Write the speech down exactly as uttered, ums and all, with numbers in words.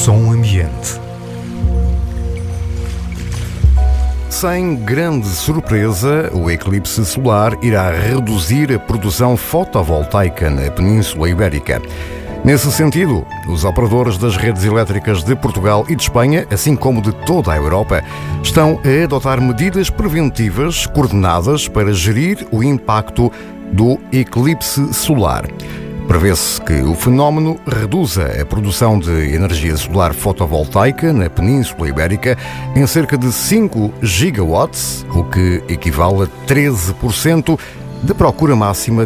Som Ambiente. Sem grande surpresa, o eclipse solar irá reduzir a produção fotovoltaica na Península Ibérica. Nesse sentido, os operadores das redes elétricas de Portugal e de Espanha, assim como de toda a Europa, estão a adotar medidas preventivas coordenadas para gerir o impacto do eclipse solar. Prevê-se que o fenómeno reduza a produção de energia solar fotovoltaica na Península Ibérica em cerca de cinco gigawatts, o que equivale a treze por cento da procura máxima